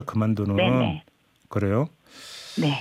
그만두는. 네네. 그래요? 네.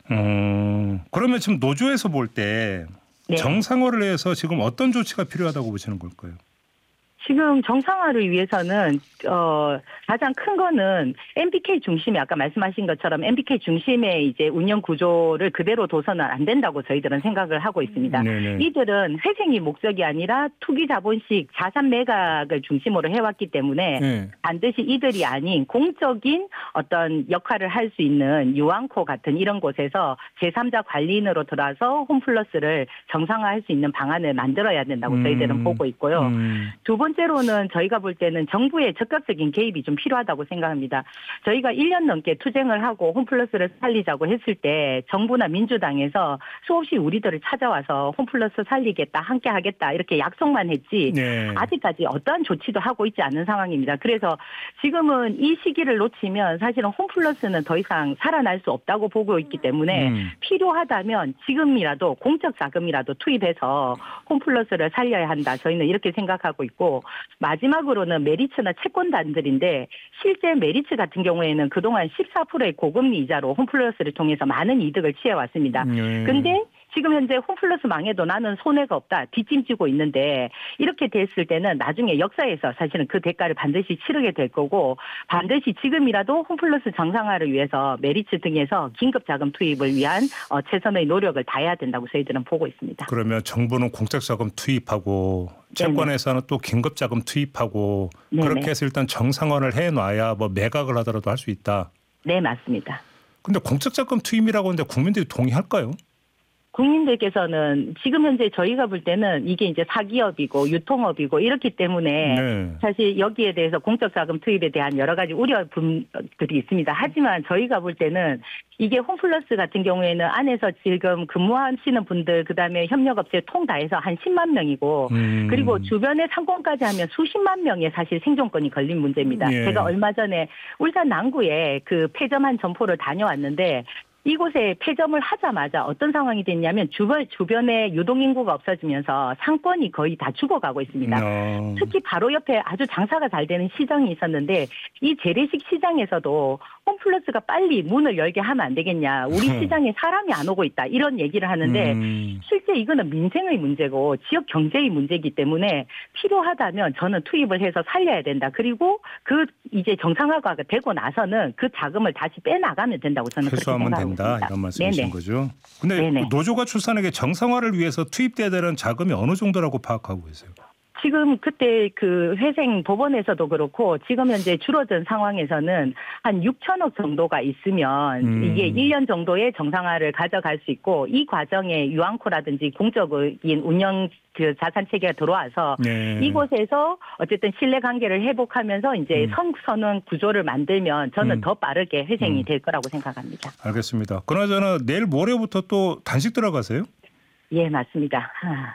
그러면 지금 노조에서 볼 때 네. 정상화를 위해서 지금 어떤 조치가 필요하다고 보시는 걸까요? 지금 정상화를 위해서는 가장 큰 거는 MBK 중심의 아까 말씀하신 것처럼 MBK 중심의 이제 운영 구조를 그대로 둬서는 안 된다고 저희들은 생각을 하고 있습니다. 네네. 이들은 회생이 목적이 아니라 투기 자본식 자산 매각을 중심으로 해왔기 때문에 네. 반드시 이들이 아닌 공적인 어떤 역할을 할 수 있는 유앙코 같은 이런 곳에서 제3자 관리인으로 들어와서 홈플러스를 정상화할 수 있는 방안을 만들어야 된다고 저희들은 보고 있고요. 두 번째로는 저희가 볼 때는 정부의 적극적인 개입이 좀 필요하다고 생각합니다. 저희가 1년 넘게 투쟁을 하고 홈플러스를 살리자고 했을 때 정부나 민주당에서 수없이 우리들을 찾아와서 홈플러스 살리겠다, 함께 하겠다 이렇게 약속만 했지 네. 아직까지 어떠한 조치도 하고 있지 않은 상황입니다. 그래서 지금은 이 시기를 놓치면 사실은 홈플러스는 더 이상 살아날 수 없다고 보고 있기 때문에 필요하다면 지금이라도 공적 자금이라도 투입해서 홈플러스를 살려야 한다. 저희는 이렇게 생각하고 있고 마지막으로는 메리츠나 채권단들인데 실제 메리츠 같은 경우에는 그동안 14%의 고금리 이자로 홈플러스를 통해서 많은 이득을 취해왔습니다. 근데 지금 현재 홈플러스 망해도 나는 손해가 없다. 뒷짐지고 있는데 이렇게 됐을 때는 나중에 역사에서 사실은 그 대가를 반드시 치르게 될 거고 반드시 지금이라도 홈플러스 정상화를 위해서 메리츠 등에서 긴급 자금 투입을 위한 최선의 노력을 다해야 된다고 저희들은 보고 있습니다. 그러면 정부는 공적 자금 투입하고 채권회사는 또 긴급 자금 투입하고 네네. 그렇게 해서 일단 정상화를 해놔야 뭐 매각을 하더라도 할 수 있다. 네, 맞습니다. 근데 공적 자금 투입이라고 하는데 국민들이 동의할까요? 국민들께서는 지금 현재 저희가 볼 때는 이게 이제 사기업이고 유통업이고 이렇기 때문에 네. 사실 여기에 대해서 공적 자금 투입에 대한 여러 가지 우려들이 있습니다. 하지만 저희가 볼 때는 이게 홈플러스 같은 경우에는 안에서 지금 근무하시는 분들 그다음에 협력업체 통 다 해서 한 10만 명이고 그리고 주변에 상권까지 하면 수십만 명의 사실 생존권이 걸린 문제입니다. 예. 제가 얼마 전에 울산 남구에 그 폐점한 점포를 다녀왔는데 이곳에 폐점을 하자마자 어떤 상황이 됐냐면 주변에 유동인구가 없어지면서 상권이 거의 다 죽어가고 있습니다. 특히 바로 옆에 아주 장사가 잘 되는 시장이 있었는데 이 재래식 시장에서도 홈플러스가 빨리 문을 열게 하면 안 되겠냐. 우리 시장에 사람이 안 오고 있다. 이런 얘기를 하는데 실제 이거는 민생의 문제고 지역 경제의 문제이기 때문에 필요하다면 저는 투입을 해서 살려야 된다. 그리고 그 이제 정상화가 되고 나서는 그 자금을 다시 빼나가면 된다고 저는 그렇게 생각하고 있습니다. 이런 말씀이신 네네. 거죠. 근데 노조가 추산하게 정상화를 위해서 투입돼야 되는 자금이 어느 정도라고 파악하고 계세요? 지금 그때 그 회생 법원에서도 그렇고 지금 현재 줄어든 상황에서는 한 6천억 정도가 있으면 이게 1년 정도의 정상화를 가져갈 수 있고 이 과정에 유앙코라든지 공적인 운영 그 자산 체계가 들어와서 이곳에서 어쨌든 신뢰 관계를 회복하면서 이제 선언 구조를 만들면 저는 더 빠르게 회생이 될 거라고 생각합니다. 알겠습니다. 그나저나 내일 모레부터 또 단식 들어가세요? 예, 맞습니다.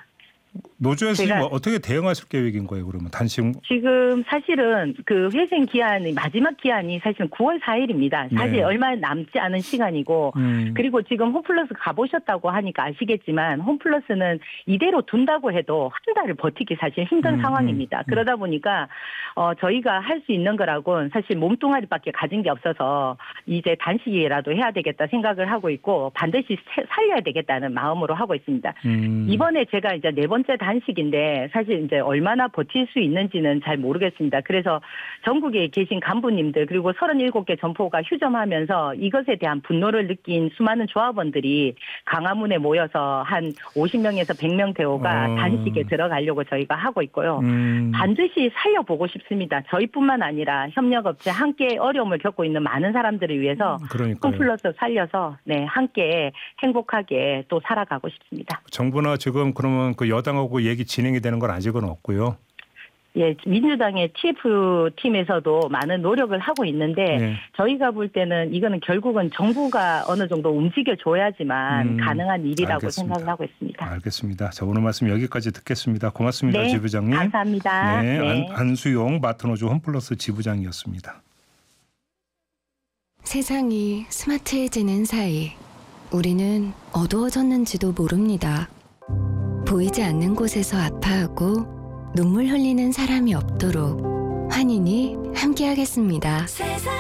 노조에서 지금 어떻게 대응하실 계획인 거예요, 그러면 단식? 지금 사실은 그 회생 기한이 마지막 기한이 사실은 9월 4일입니다. 사실 얼마 남지 않은 시간이고 그리고 지금 홈플러스 가보셨다고 하니까 아시겠지만 홈플러스는 이대로 둔다고 해도 한 달을 버티기 사실 힘든 상황입니다. 그러다 보니까 저희가 할 수 있는 거라고는 사실 몸뚱아리밖에 가진 게 없어서 이제 단식이라도 해야 되겠다 생각을 하고 있고 반드시 살려야 되겠다는 마음으로 하고 있습니다. 이번에 제가 이제 네 번째 단식인데 사실 이제 얼마나 버틸 수 있는지는 잘 모르겠습니다. 그래서 전국에 계신 간부님들 그리고 37개 점포가 휴점하면서 이것에 대한 분노를 느낀 수많은 조합원들이 강화문에 모여서 한 50명에서 100명 대호가 단식에 들어가려고 저희가 하고 있고요. 반드시 살려보고 싶습니다. 저희뿐만 아니라 협력업체 함께 어려움을 겪고 있는 많은 사람들을 위해서 홈플러스 살려서 함께 행복하게 또 살아가고 싶습니다. 정부나 지금 그러면 그 여당하고 얘기 진행이 되는 건 아직은 없고요. 예, 민주당의 TF팀에서도 많은 노력을 하고 있는데 저희가 볼 때는 이거는 결국은 정부가 어느 정도 움직여줘야지만 가능한 일이라고 생각을 하고 있습니다. 알겠습니다. 자, 오늘 말씀 여기까지 듣겠습니다. 고맙습니다. 지부장님. 감사합니다. 안수용 마트노조 홈플러스 지부장이었습니다. 세상이 스마트해지는 사이 우리는 어두워졌는지도 모릅니다. 보이지 않는 곳에서 아파하고 눈물 흘리는 사람이 없도록 환인이 함께하겠습니다.